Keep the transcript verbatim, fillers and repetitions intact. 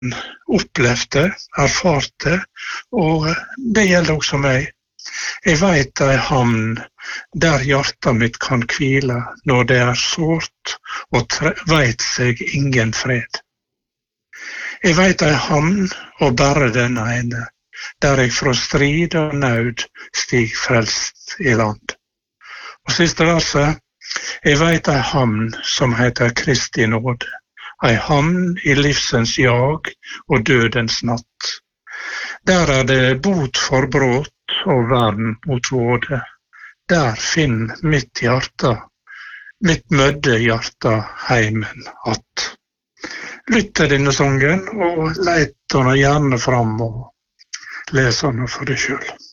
opplevde, erfarte, og det gjelder også meg. Jeg vet ei havn der hjertet mitt kan hvile når det er sårt og tre- vet seg ingen fred. Jeg vet ei havn og bare den ene, der jeg fra strid og nød stig frelst i land. Og siste verset, jeg vet ei havn som heter Kristi nåde, ei havn i livsens jag og dødens natt. Der er det bot for bråt og vern mot våde. Der finn mitt hjerte, mitt mødde hjerte heimen att. Lytt til denne sangen, og leit den gjerne fram og les den for deg selv.